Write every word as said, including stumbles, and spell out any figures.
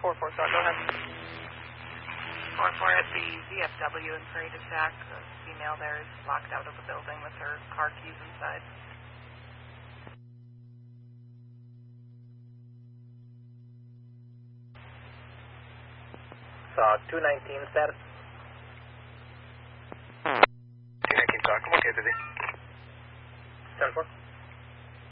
four four, sorry, go ahead. four four at the V F W in Parade Attack. The female there is locked out of the building with her car keys inside. Saw two nineteen status. two nineteen, talk. I'm okay, busy. ten four.